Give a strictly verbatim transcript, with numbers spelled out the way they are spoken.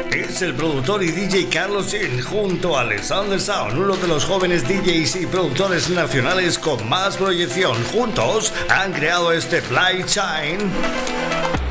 Es el productor y D J Carlos Jean junto a Alexander Sound, uno de los jóvenes D Js y productores nacionales con más proyección. Juntos han creado este Fly Shine